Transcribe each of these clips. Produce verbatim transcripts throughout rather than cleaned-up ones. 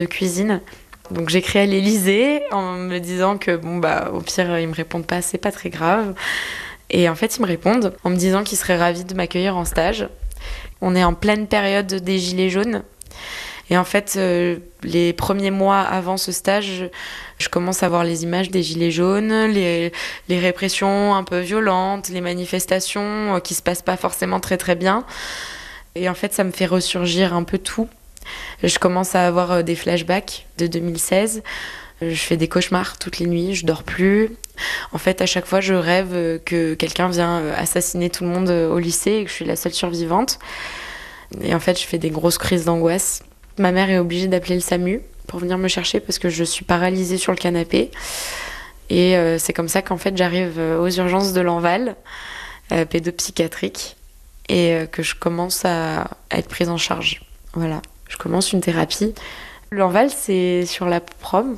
de cuisine. Donc j'écris à l'Élysée en me disant que bon bah au pire ils me répondent pas, c'est pas très grave. Et en fait ils me répondent en me disant qu'ils seraient ravis de m'accueillir en stage. On est en pleine période des gilets jaunes. Et en fait, euh, les premiers mois avant ce stage, je, je commence à voir les images des gilets jaunes, les, les répressions un peu violentes, les manifestations euh, qui se passent pas forcément très très bien. Et en fait, ça me fait ressurgir un peu tout. Je commence à avoir euh, des flashbacks de deux mille seize. Je fais des cauchemars toutes les nuits, je dors plus. En fait, à chaque fois, je rêve que quelqu'un vient assassiner tout le monde au lycée et que je suis la seule survivante. Et en fait, je fais des grosses crises d'angoisse. Ma mère est obligée d'appeler le SAMU pour venir me chercher parce que je suis paralysée sur le canapé. Et euh, c'est comme ça qu'en fait, j'arrive aux urgences de l'Enval, euh, pédopsychiatrique, et euh, que je commence à, à être prise en charge. Voilà, je commence une thérapie. L'Enval, c'est sur la prom.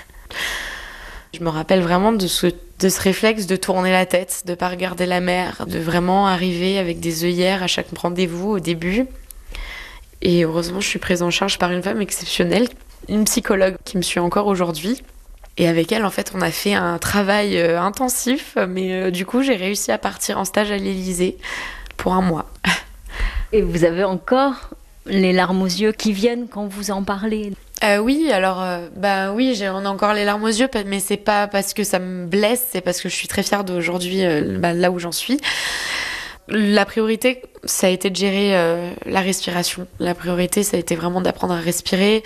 Je me rappelle vraiment de ce, de ce réflexe de tourner la tête, de ne pas regarder la mer, de vraiment arriver avec des œillères à chaque rendez-vous au début. Et heureusement, je suis prise en charge par une femme exceptionnelle, une psychologue qui me suit encore aujourd'hui. Et avec elle, en fait, on a fait un travail euh, intensif, mais euh, du coup, j'ai réussi à partir en stage à l'Élysée pour un mois. Et vous avez encore les larmes aux yeux qui viennent quand vous en parlez? Euh, oui, alors, euh, bah oui, j'ai, on a encore les larmes aux yeux, mais c'est pas parce que ça me blesse, c'est parce que je suis très fière d'aujourd'hui, euh, bah, là où j'en suis. La priorité, ça a été de gérer euh, la respiration. La priorité, ça a été vraiment d'apprendre à respirer,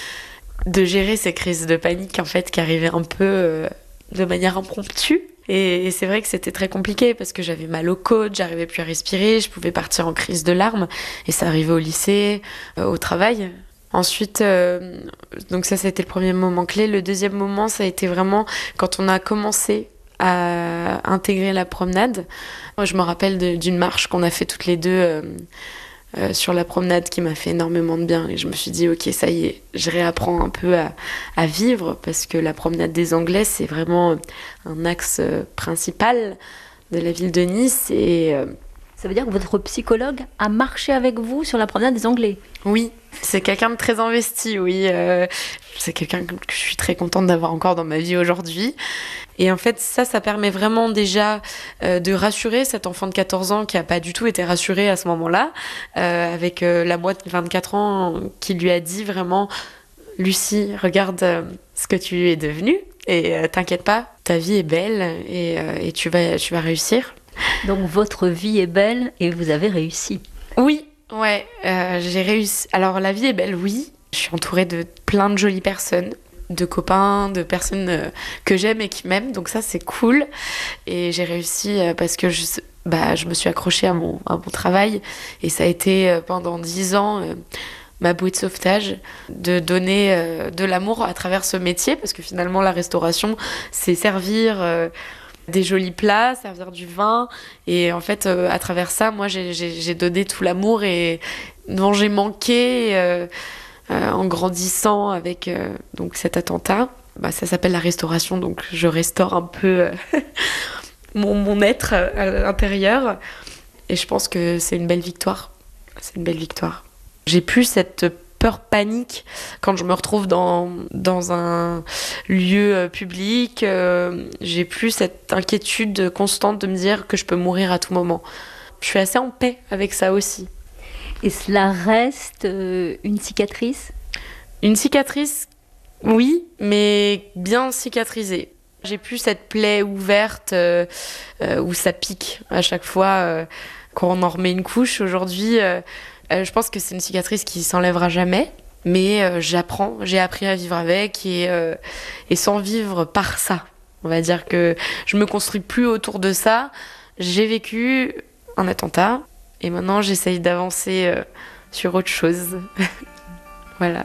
de gérer ces crises de panique, en fait, qui arrivaient un peu euh, de manière impromptue. Et, et c'est vrai que c'était très compliqué parce que j'avais mal aux côtes, j'arrivais plus à respirer, je pouvais partir en crise de larmes. Et ça arrivait au lycée, euh, au travail. Ensuite, euh, donc ça, ça a été le premier moment clé. Le deuxième moment, ça a été vraiment quand on a commencé à intégrer la promenade. Moi, je me rappelle de, d'une marche qu'on a fait toutes les deux euh, euh, sur la promenade qui m'a fait énormément de bien. Et je me suis dit, ok, ça y est, je réapprends un peu à, à vivre parce que la promenade des Anglais, c'est vraiment un axe euh, principal de la ville de Nice. Et euh, ça veut dire que votre psychologue a marché avec vous sur la promenade des Anglais? Oui, c'est quelqu'un de très investi, oui. Euh, c'est quelqu'un que je suis très contente d'avoir encore dans ma vie aujourd'hui. Et en fait, ça, ça permet vraiment déjà euh, de rassurer cet enfant de quatorze ans qui n'a pas du tout été rassuré à ce moment-là, euh, avec euh, la moi de vingt-quatre ans qui lui a dit vraiment « Lucie, regarde euh, ce que tu es devenue et euh, t'inquiète pas, ta vie est belle et, euh, et tu vas, tu vas réussir. » Donc votre vie est belle et vous avez réussi. Oui, ouais, euh, j'ai réussi. Alors la vie est belle, oui. Je suis entourée de plein de jolies personnes, de copains, de personnes euh, que j'aime et qui m'aiment, donc ça c'est cool. Et j'ai réussi euh, parce que je, bah, je me suis accrochée à mon, à mon travail et ça a été euh, pendant dix ans euh, ma bouée de sauvetage, de donner euh, de l'amour à travers ce métier, parce que finalement la restauration c'est servir euh, des jolis plats, servir du vin, et en fait euh, à travers ça moi j'ai, j'ai, j'ai donné tout l'amour et dont j'ai manqué euh, euh, en grandissant avec euh, donc cet attentat. Bah, ça s'appelle la restauration, donc je restaure un peu euh, mon, mon être à l'intérieur et je pense que c'est une belle victoire, c'est une belle victoire. J'ai plus cette peur panique quand je me retrouve dans, dans un lieu public. Euh, j'ai plus cette inquiétude constante de me dire que je peux mourir à tout moment. Je suis assez en paix avec ça aussi. Et cela reste euh, une cicatrice ? Une cicatrice, oui, mais bien cicatrisée. J'ai plus cette plaie ouverte euh, euh, où ça pique à chaque fois euh, quand on en remet une couche. Aujourd'hui, euh, euh, je pense que c'est une cicatrice qui s'enlèvera jamais, mais euh, j'apprends, j'ai appris à vivre avec et, euh, et sans vivre par ça. On va dire que je me construis plus autour de ça. J'ai vécu un attentat et maintenant j'essaye d'avancer euh, sur autre chose. Voilà.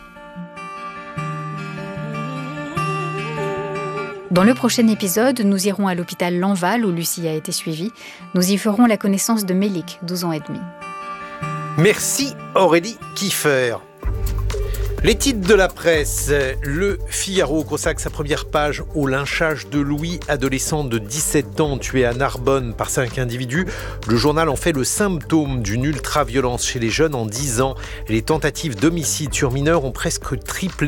Dans le prochain épisode, nous irons à l'hôpital L'Enval où Lucie a été suivie. Nous y ferons la connaissance de Mélik, douze ans et demi. Merci Aurélie Kiefer. Les titres de la presse. Le Figaro consacre sa première page au lynchage de Louis, adolescent de dix-sept ans tué à Narbonne par cinq individus. Le journal en fait le symptôme d'une ultra-violence chez les jeunes en dix ans. Les tentatives d'homicide sur mineurs ont presque triplé